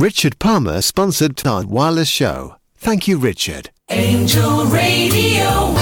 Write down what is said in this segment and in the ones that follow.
Richard Palmer sponsored our wireless show. Thank you, Richard. Angel Radio.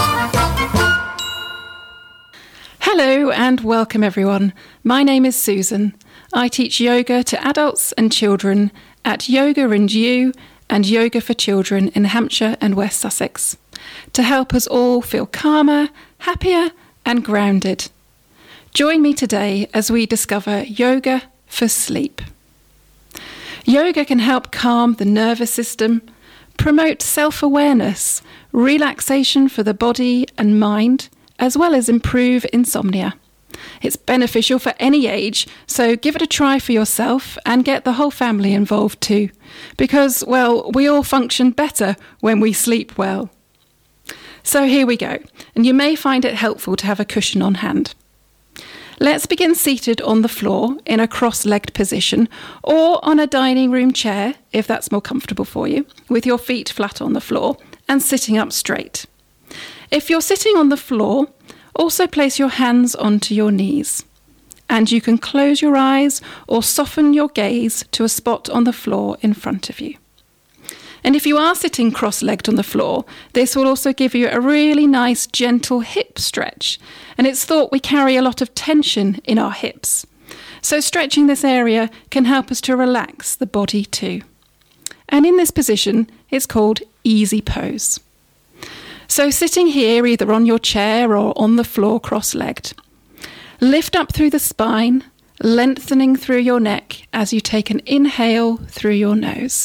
Hello and welcome everyone. My name is Susan. I teach yoga to adults and children at Yoga and You and Yoga for Children in Hampshire and West Sussex to help us all feel calmer, happier and grounded. Join me today as we discover yoga for sleep. Yoga can help calm the nervous system, promote self-awareness, relaxation for the body and mind, as well as improve insomnia. It's beneficial for any age, so give it a try for yourself and get the whole family involved too, because, well, we all function better when we sleep well. So here we go, and you may find it helpful to have a cushion on hand. Let's begin seated on the floor in a cross-legged position or on a dining room chair, if that's more comfortable for you, with your feet flat on the floor and sitting up straight. If you're sitting on the floor, also place your hands onto your knees. And you can close your eyes or soften your gaze to a spot on the floor in front of you. And if you are sitting cross-legged on the floor, this will also give you a really nice gentle hip stretch. And it's thought we carry a lot of tension in our hips. So stretching this area can help us to relax the body too. And in this position, it's called easy pose. So sitting here, either on your chair or on the floor cross-legged, lift up through the spine, lengthening through your neck as you take an inhale through your nose.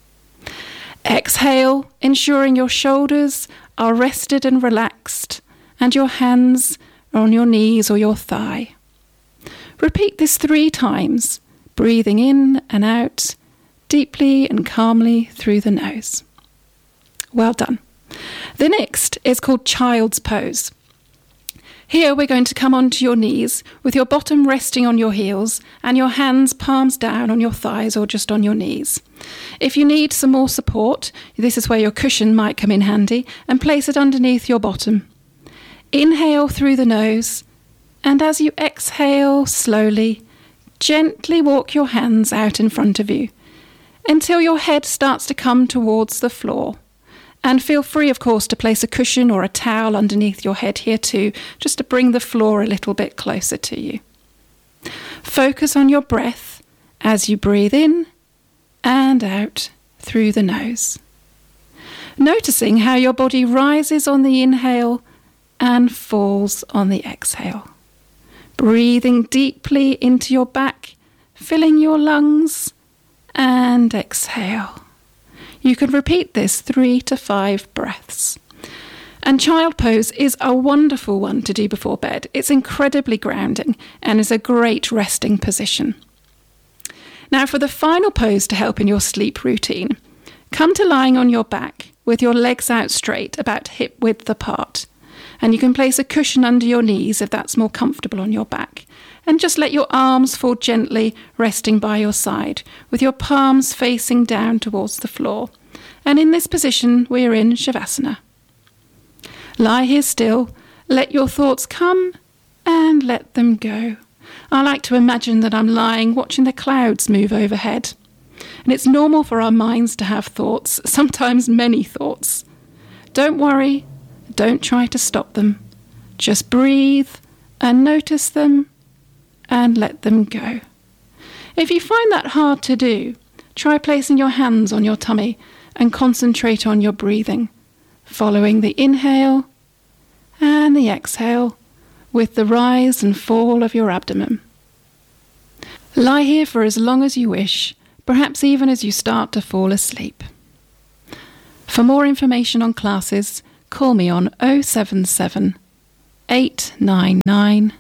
Exhale, ensuring your shoulders are rested and relaxed, and your hands are on your knees or your thigh. Repeat this 3 times, breathing in and out, deeply and calmly through the nose. Well done. The next is called child's pose. Here we're going to come onto your knees with your bottom resting on your heels and your hands palms down on your thighs or just on your knees. If you need some more support, this is where your cushion might come in handy, and place it underneath your bottom. Inhale through the nose, and as you exhale slowly, gently walk your hands out in front of you until your head starts to come towards the floor. And feel free, of course, to place a cushion or a towel underneath your head here too, just to bring the floor a little bit closer to you. Focus on your breath as you breathe in and out through the nose. Noticing how your body rises on the inhale and falls on the exhale. Breathing deeply into your back, filling your lungs, and exhale. You can repeat this 3 to 5 breaths. And child pose is a wonderful one to do before bed. It's incredibly grounding and is a great resting position. Now for the final pose to help in your sleep routine, come to lying on your back with your legs out straight, about hip width apart. And you can place a cushion under your knees if that's more comfortable on your back. And just let your arms fall gently, resting by your side, with your palms facing down towards the floor. And in this position, we're in Shavasana. Lie here still, let your thoughts come and let them go. I like to imagine that I'm lying watching the clouds move overhead. And it's normal for our minds to have thoughts, sometimes many thoughts. Don't worry, don't try to stop them. Just breathe and notice them and let them go. If you find that hard to do, try placing your hands on your tummy and concentrate on your breathing, following the inhale and the exhale with the rise and fall of your abdomen. Lie here for as long as you wish, perhaps even as you start to fall asleep. For more information on classes, call me on 077 899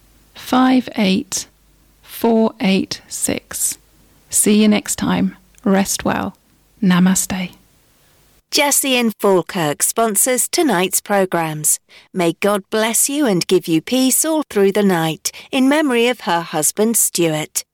58486. See you next time. Rest well. Namaste. Jessie and Falkirk sponsors tonight's programmes. May God bless you and give you peace all through the night, in memory of her husband Stuart.